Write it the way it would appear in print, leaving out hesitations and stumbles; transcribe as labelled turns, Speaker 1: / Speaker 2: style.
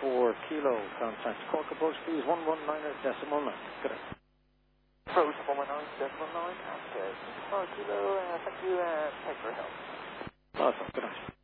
Speaker 1: 4 kilo, contact Cork approach please, 119.9. Good day.
Speaker 2: Approach 119.9, okay. 4 kilo, thank you, thanks for your help.
Speaker 1: Awesome, good night.